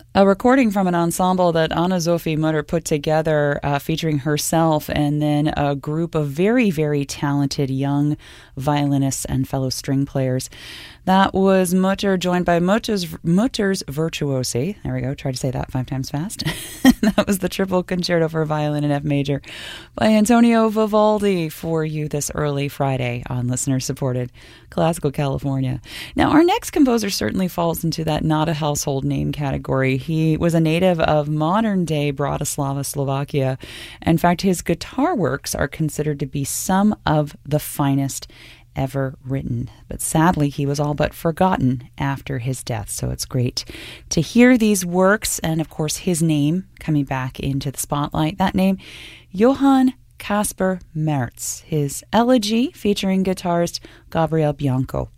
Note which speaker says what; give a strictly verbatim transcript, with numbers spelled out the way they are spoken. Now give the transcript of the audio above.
Speaker 1: A recording from an ensemble that Anna-Sophie Mutter put together, uh, featuring herself and then a group of very, very talented young violinists and fellow string players. That was Mutter, joined by Mutter's, Mutter's Virtuosi. There we go, try to say that five times fast. That was the Triple Concerto for Violin in F Major by Antonio Vivaldi for you this early Friday on listener-supported Classical California. Now, our next composer certainly falls into that not a household name category. He was a native of modern-day Bratislava, Slovakia. In fact, his guitar works are considered to be some of the finest ever written. But sadly, he was all but forgotten after his death. So it's great to hear these works and, of course, his name coming back into the spotlight. That name, Johann Caspar Merz. His Elegy featuring guitarist Gabriel Bianco.